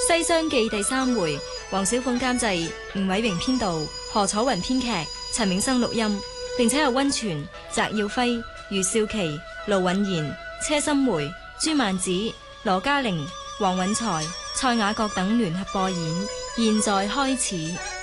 《西廂記》第3回，黃小鳳監製，吳偉榮編導，何楚雲編劇，陳永生錄音，並且有溫泉、翟耀輝、余少琪、盧允賢、車心梅、朱曼子、羅嘉玲、黃允才、蔡雅閣等聯合播演。現在開始。